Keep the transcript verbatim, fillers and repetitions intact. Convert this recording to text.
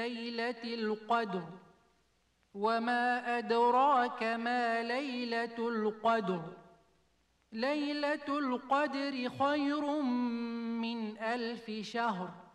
ليلة القدر وما أدراك ما ليلة القدر ليلة القدر خير من ألف شهر